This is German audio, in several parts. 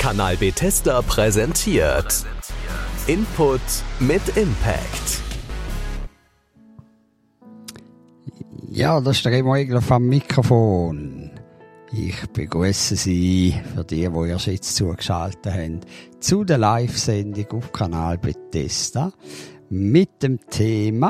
Kanal Bethesda präsentiert Input mit Impact. Ja, das ist der Remo Egler vom Mikrofon. Ich begrüße Sie, für die erst jetzt zugeschaltet haben, zu der Live-Sendung auf Kanal Bethesda mit dem Thema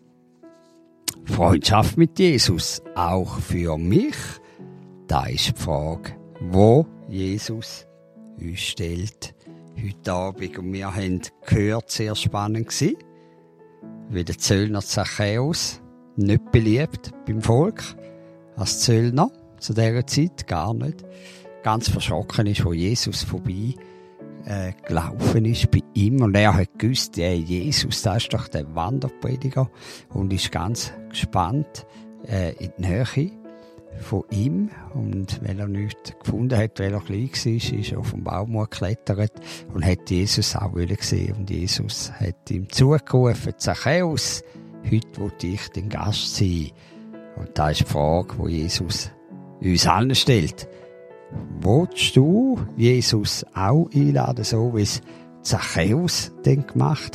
Freundschaft mit Jesus. Auch für mich. Da ist die Frage, wo Jesus uns stellt heute Abend. Und wir haben gehört, sehr spannend gewesen, wie der Zöllner Zachäus, nicht beliebt beim Volk, als Zöllner, zu dieser Zeit gar nicht, ganz verschrocken ist, wo Jesus vorbei gelaufen ist bei ihm. Und er hat gewusst, Jesus, das ist doch der Wanderprediger, und ist ganz gespannt in die Nähe von ihm. Und weil er nichts gefunden hat, weil er klein war, ist er auf den Baum geklettert und hat Jesus auch sehen. Und Jesus hat ihm zugerufen: Zachäus, heute will ich dein Gast sein. Und da ist die Frage, die Jesus uns allen stellt. Willst du Jesus auch einladen, so wie es Zachäus denn gemacht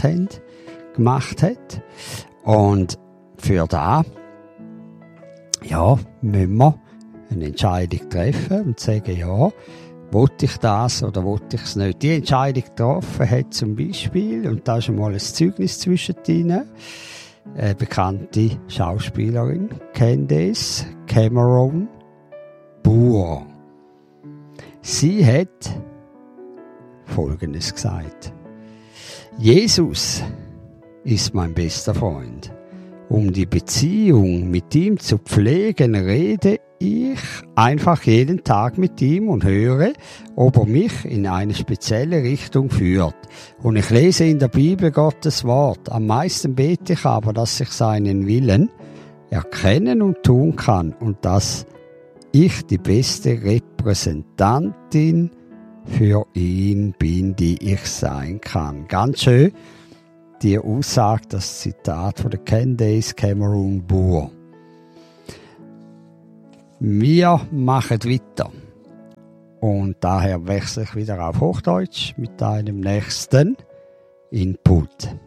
hat? Und für das, ja, müssen wir eine Entscheidung treffen und sagen, ja, will ich das oder will ich es nicht? Die Entscheidung getroffen hat zum Beispiel, und da ist einmal ein Zeugnis zwischen ihnen, eine bekannte Schauspielerin, Candace Cameron Bure. Sie hat Folgendes gesagt: Jesus ist mein bester Freund. Um die Beziehung mit ihm zu pflegen, rede ich einfach jeden Tag mit ihm und höre, ob er mich in eine spezielle Richtung führt. Und ich lese in der Bibel Gottes Wort. Am meisten bete ich aber, dass ich seinen Willen erkennen und tun kann und dass ich die beste Repräsentantin für ihn bin, die ich sein kann. Ganz schön die Aussage, das Zitat von der Candace Cameron Bure. Wir machen weiter. Und daher wechsle ich wieder auf Hochdeutsch mit einem nächsten Input.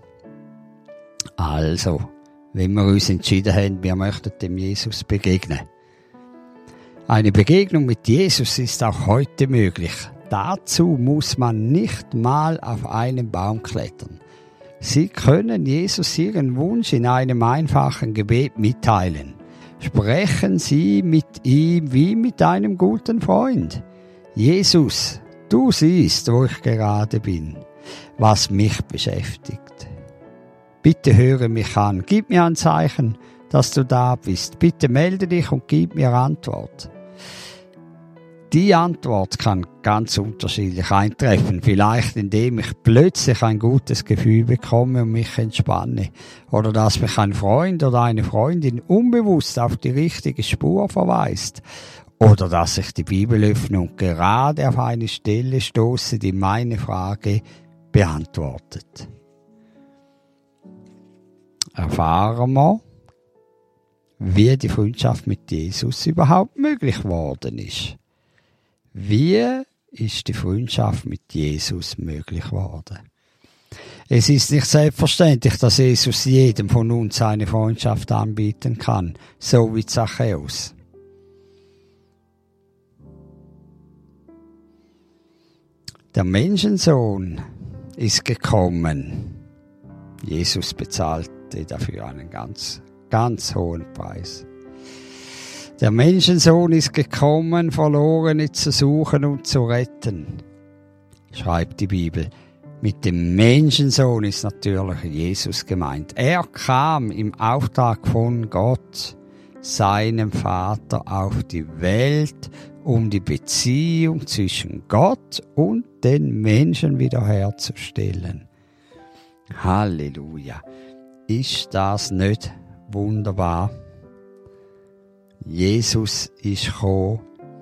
Also, wenn wir uns entschieden haben, wir möchten dem Jesus begegnen. Eine Begegnung mit Jesus ist auch heute möglich. Dazu muss man nicht mal auf einen Baum klettern. Sie können Jesus Ihren Wunsch in einem einfachen Gebet mitteilen. Sprechen Sie mit ihm wie mit einem guten Freund. Jesus, du siehst, wo ich gerade bin, was mich beschäftigt. Bitte höre mich an, gib mir ein Zeichen, dass du da bist. Bitte melde dich und gib mir Antwort. Die Antwort kann ganz unterschiedlich eintreffen. Vielleicht indem ich plötzlich ein gutes Gefühl bekomme und mich entspanne. Oder dass mich ein Freund oder eine Freundin unbewusst auf die richtige Spur verweist. Oder dass ich die Bibel öffne und gerade auf eine Stelle stoße, die meine Frage beantwortet. Erfahren wir, wie die Freundschaft mit Jesus überhaupt möglich geworden ist. Wie ist die Freundschaft mit Jesus möglich geworden? Es ist nicht selbstverständlich, dass Jesus jedem von uns seine Freundschaft anbieten kann, so wie Zachäus. Der Menschensohn ist gekommen. Jesus bezahlte dafür einen ganz, ganz hohen Preis. Der Menschensohn ist gekommen, Verlorene zu suchen und zu retten, schreibt die Bibel. Mit dem Menschensohn ist natürlich Jesus gemeint. Er kam im Auftrag von Gott, seinem Vater, auf die Welt, um die Beziehung zwischen Gott und den Menschen wiederherzustellen. Halleluja! Ist das nicht wunderbar? Jesus ist gekommen,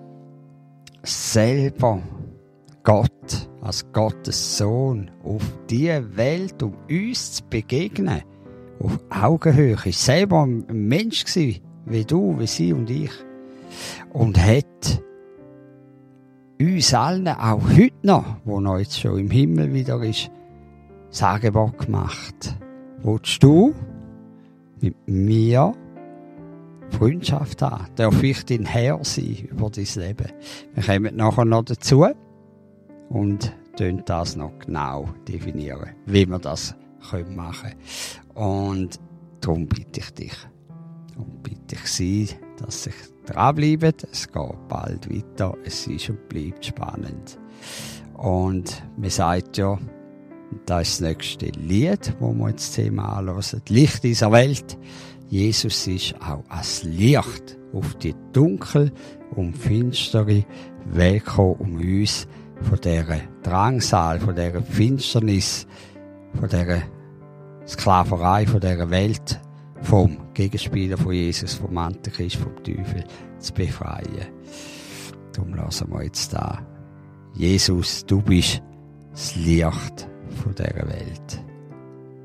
selber Gott, als Gottes Sohn, auf diese Welt, um uns zu begegnen, auf Augenhöhe. Ist selber ein Mensch gewesen, wie du, wie sie und ich. Und hat uns allen, auch heute noch, wo noch jetzt schon im Himmel wieder ist, das Angebot gemacht. Willst du mit mir Freundschaft haben? Darf ich dein Herr sein über dein Leben? Wir kommen nachher noch dazu und das noch genau definieren, wie wir das machen können. Und darum bitte ich dich und bitte ich Sie, dass Sie dranbleiben. Es geht bald weiter. Es ist und bleibt spannend. Und man sagt ja, das ist das nächste Lied, das wir jetzt Thema anhören. Licht dieser Welt. Jesus ist auch als Licht auf die dunkel und finstere Welt gekommen, um uns von dieser Drangsal, von dieser Finsternis, von dieser Sklaverei, von dieser Welt, vom Gegenspieler von Jesus, vom Antichrist, vom Teufel zu befreien. Darum lassen wir jetzt da. Jesus, du bist das Licht von dieser Welt.